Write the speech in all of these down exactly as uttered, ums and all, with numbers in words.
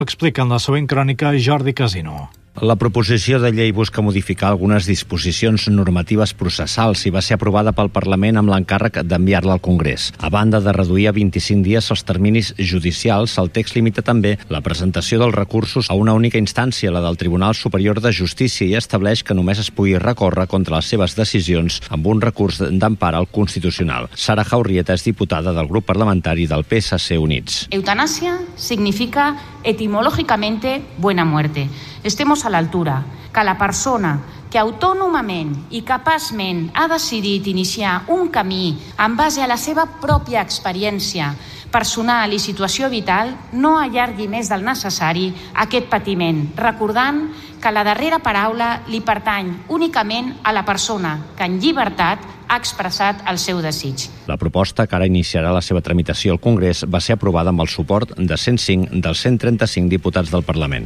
Explica en la següent crònica Jordi Casino. La proposició de llei busca modificar algunes disposicions normatives processals i va ser aprovada pel Parlament amb l'encàrrec d'enviar-la al Congrés. A banda de reduir a vint-i-cinc dies els terminis judicials, el text limita també la presentació dels recursos a una única instància, la del Tribunal Superior de Justícia, i estableix que només es pugui recórrer contra les seves decisions amb un recurs d'empara al Constitucional. Sara Jaurrieta és diputada del grup parlamentari del P S C Units. Eutanasia significa etimológicamente buena muerte. Estemos a l'altura, que la persona que autònomament i capaçment ha decidit iniciar un camí en base a la seva pròpia experiència personal i situació vital no allargui més del necessari aquest patiment, recordant que la darrera paraula li pertany únicament a la persona que en llibertat ha expressat el seu desig. La proposta, que ara iniciarà la seva tramitació al Congrés, va ser aprovada amb el suport de cent cinc dels cent trenta-cinc diputats del Parlament.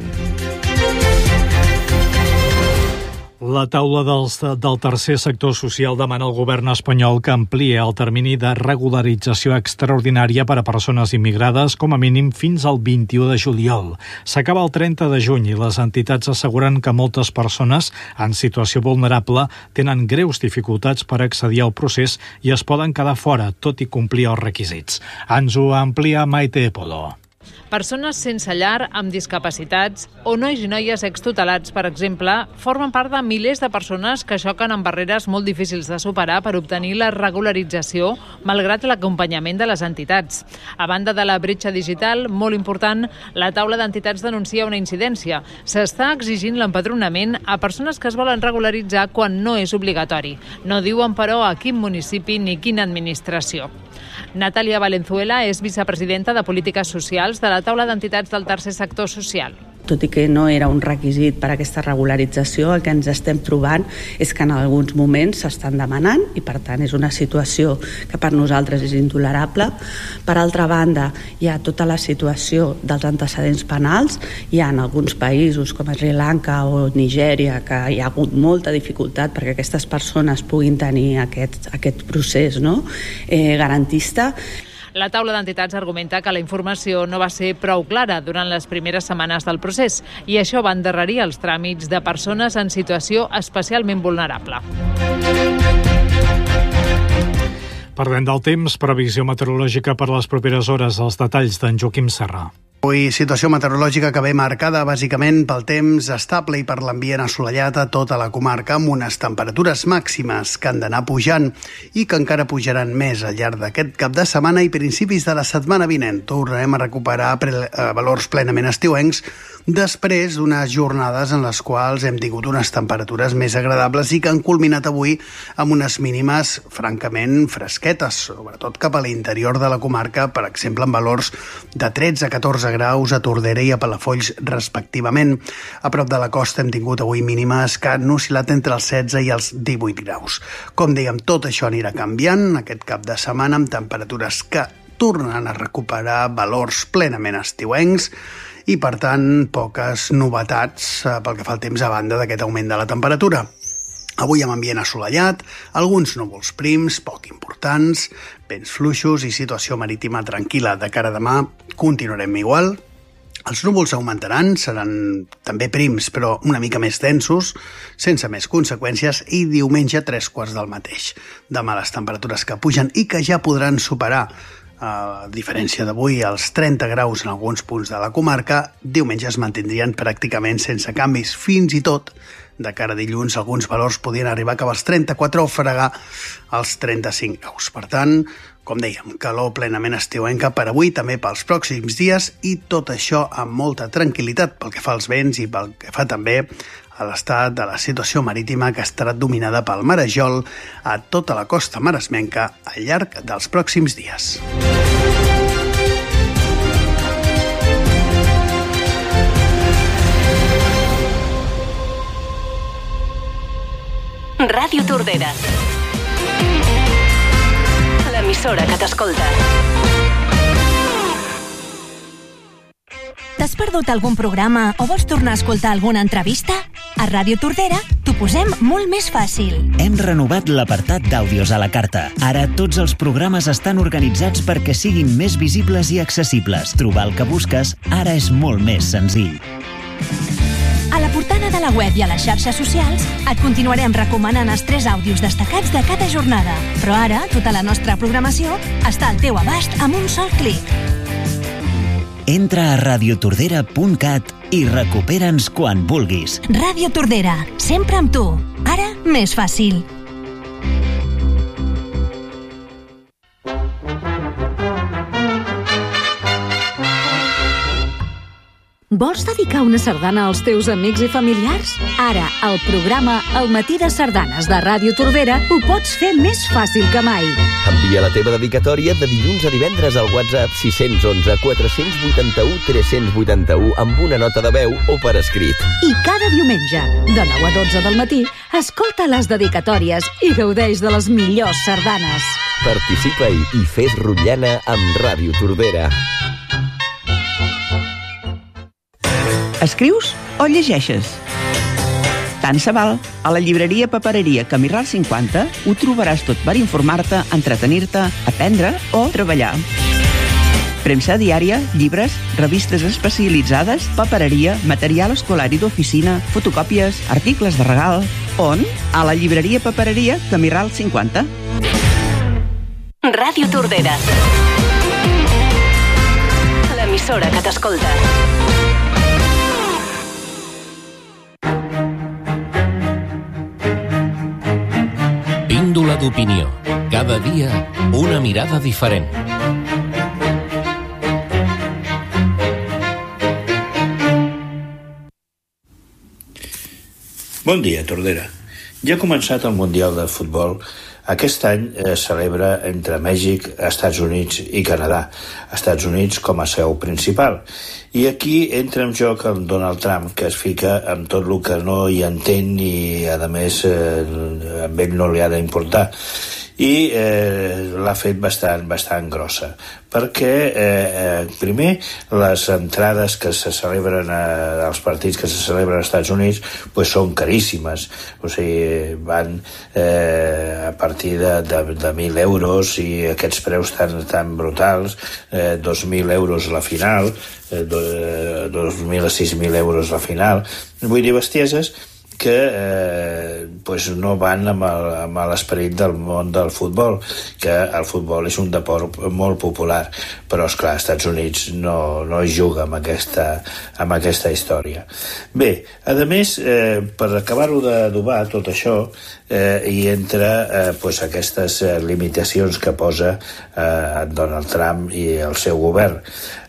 La taula dels, del tercer sector social demana al govern espanyol que ampliï el termini de regularització extraordinària per a persones immigrades com a mínim fins al vint-i-u de juliol. S'acaba el trenta de juny i les entitats asseguren que moltes persones en situació vulnerable tenen greus dificultats per accedir al procés i es poden quedar fora, tot i complir els requisits. Ens ho amplia Maite Polo. Persones sense llar, amb discapacitats o nois i noies extutelats, per exemple, formen part de milers de persones que xoquen amb barreres molt difícils de superar per obtenir la regularització, malgrat l'acompanyament de les entitats. A banda de la bretxa digital, molt important, la taula d'entitats denuncia una incidència. S'està exigint l'empadronament a persones que es volen regularitzar quan no és obligatori. No diuen, però, a quin municipi ni quina administració. Natàlia Valenzuela és vicepresidenta de Polítiques Socials de la taula d'entitats del tercer sector social. Tot i que no era un requisit per a aquesta regularització, el que ens estem trobant és que en alguns moments s'estan demanant i, per tant, és una situació que per nosaltres és intolerable. Per altra banda, hi ha tota la situació dels antecedents penals. Hi ha en alguns països, com Sri Lanka o Nigèria, que hi ha hagut molta dificultat perquè aquestes persones puguin tenir aquest, aquest procés, no? eh, garantista. La taula d'entitats argumenta que la informació no va ser prou clara durant les primeres setmanes del procés i això va endarrerir els tràmits de persones en situació especialment vulnerable. Parlem del temps, previsió meteorològica per les properes hores, els detalls d'en Joaquim Serra. Avui situació meteorològica que ve marcada bàsicament pel temps estable i per l'ambient assolellat a tota la comarca, amb unes temperatures màximes que han d'anar pujant i que encara pujaran més al llarg d'aquest cap de setmana i principis de la setmana vinent. Tornarem a recuperar pre- valors plenament estiuencs després d'unes jornades en les quals hem tingut unes temperatures més agradables i que han culminat avui amb unes mínimes francament fresquetes, sobretot cap a l'interior de la comarca, per exemple, amb valors de tretze a catorze graus a Tordera i a Palafolls, respectivament. A prop de la costa hem tingut avui mínimes que han oscil·lat entre els setze i els divuit graus. Com dèiem, tot això anirà canviant aquest cap de setmana amb temperatures que tornen a recuperar valors plenament estiuencs i, per tant, poques novetats pel que fa al temps a banda d'aquest augment de la temperatura. Avui amb ambient assolellat, alguns núvols prims, poc importants, vents fluixos i situació marítima tranquil·la. De cara a demà continuarem igual. Els núvols augmentaran, seran també prims, però una mica més densos, sense més conseqüències, i diumenge tres quarts del mateix. Demà les temperatures que pugen i que ja podran superar, a diferència d'avui, els trenta graus en alguns punts de la comarca, diumenge es mantindrien pràcticament sense canvis. Fins i tot, de cara a dilluns, alguns valors podien arribar cap als trenta-quatre o fregar els trenta-cinc graus. Per tant, com dèiem, calor plenament estiuenca per avui, també pels pròxims dies, i tot això amb molta tranquil·litat pel que fa als vents i pel que fa també a l'estat de la situació marítima, que estarà dominada pel marejol a tota la costa maresmenca al llarg dels pròxims dies. Ràdio Tordera, l'emissora que t'escolta. T'has perdut algun programa o vols tornar a escoltar alguna entrevista? A Ràdio Tordera t'ho posem molt més fàcil. Hem renovat l'apartat d'àudios a la carta. Ara tots els programes estan organitzats perquè siguin més visibles i accessibles. Trobar el que busques ara és molt més senzill. A la portada de la web i a les xarxes socials et continuarem recomanant els tres àudios destacats de cada jornada. Però ara tota la nostra programació està al teu abast amb un sol clic. Entra a radiotordera punt cat i recupera'ns quan vulguis. Ràdio Tordera, sempre amb tu. Ara més fàcil. Vols dedicar una sardana als teus amics i familiars? Ara, al programa El matí de sardanes de Ràdio Tordera ho pots fer més fàcil que mai. Envia la teva dedicatòria de dilluns a divendres al WhatsApp sis un u quatre vuit u tres vuit u amb una nota de veu o per escrit. I cada diumenge, de nou a dotze del matí, escolta les dedicatòries i gaudeix de les millors sardanes. Participa-hi i fes rotllana amb Ràdio Tordera. Escrius o llegeixes? Tant se val. A la llibreria Papereria Camirral cinquanta ho trobaràs tot per informar-te, entretenir-te, aprendre o treballar. Premsa diària, llibres, revistes especialitzades, papereria, material escolar i d'oficina, fotocòpies, articles de regal... On? A la llibreria Papereria Camirral cinquanta. Ràdio Tordera. L'emissora que t'escolta. Píndola d'opinió. Cada dia, una mirada diferent. Bon dia, Tordera. Ja ha començat el Mundial de Futbol. Aquest any es celebra entre Mèxic, Estats Units i Canadà. Estats Units com a seu principal. I aquí entra en joc el Donald Trump, que es fica amb tot el que no hi entén i, a més, eh, amb ell no li ha d'importar. I eh, l'ha fet bastant, bastant grossa, perquè eh, primer les entrades que se celebren a, als partits que se celebren als Estats Units pues són caríssimes, o sigui, van eh, a partir de, de, de mil euros i aquests preus tan, tan brutals, eh, dos mil euros la final, eh, dos mil a sis mil euros la final, vull dir bestieses que eh, pues no van amb, el, amb l'esperit del món del futbol, que el futbol és un deport molt popular, però esclar, als Estats Units no, no es juga amb aquesta, amb aquesta història. Bé, a més, eh, per acabar-ho d'adobar tot això, eh, hi entra eh, pues aquestes eh, limitacions que posa eh, Donald Trump i el seu govern.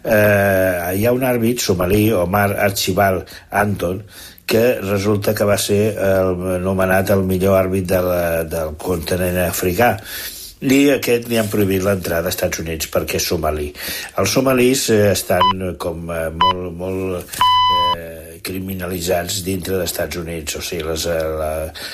Eh, hi ha un àrbit somalí, Omar Archibald Anton, que resulta que va ser el, nomenat el millor àrbit de la, del continent africà. I aquest li han prohibit l'entrada als Estats Units perquè és somalí. Els somalis eh, estan com eh, molt, molt eh, criminalitzats dintre dels Estats Units, o sigui, les, la,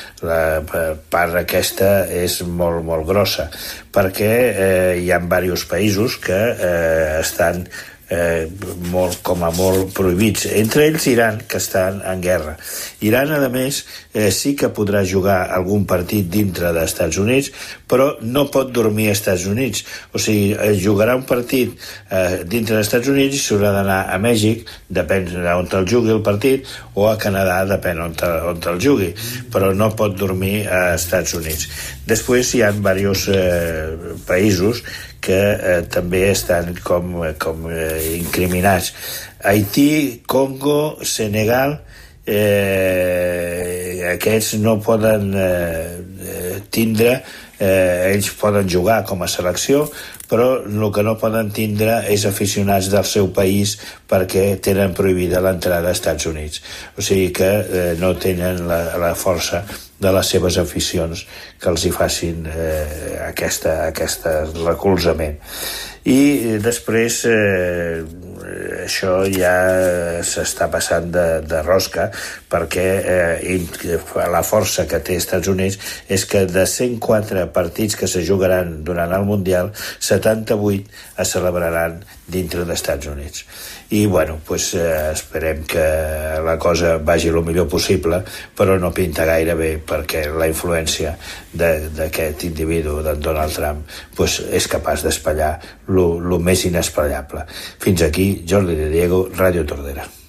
la part aquesta és molt, molt grossa, perquè eh, hi ha diversos països que eh, estan Eh, molt, com a molt prohibits, entre ells Iran, que estan en guerra. Iran, a més, eh, sí que podrà jugar algun partit dintre dels Estats Units, però no pot dormir als Estats Units, o sigui, eh, jugarà un partit eh, dintre dels Estats Units i s'haurà d'anar a Mèxic, depèn d'on el jugui el partit, o a Canadà, depèn on, on el jugui, però no pot dormir als Estats Units. Després hi ha diversos eh, països que eh, també estan com, com eh, incriminats. Haití, Congo, Senegal, eh, aquests no poden eh, tindre, eh, ells poden jugar com a selecció, però el que no poden tindre és aficionats del seu país perquè tenen prohibida l'entrada als Estats Units. O sigui que eh, no tenen la, la força de les seves aficions que els hi facin eh, aquesta, aquesta recolzament. I després eh, això ja s'està passant de, de rosca, perquè eh, la força que té Estats Units és que de cent quatre partits que se jugaran durant el Mundial, setanta-vuit es celebraran dintre dels Estats Units. i bueno, pues, eh, esperem que la cosa vagi el millor possible, però no pinta gaire bé perquè la influència d'aquest individu, d'en Donald Trump, pues, és capaç d'espatllar el més inespatllable. Fins aquí, Jordi de Diego, Ràdio Tordera.